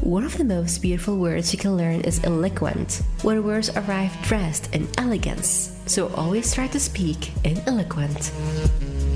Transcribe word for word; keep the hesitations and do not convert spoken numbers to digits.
One of the most beautiful words you can learn is eloquent, when words arrive dressed in elegance. So always try to speak in eloquent.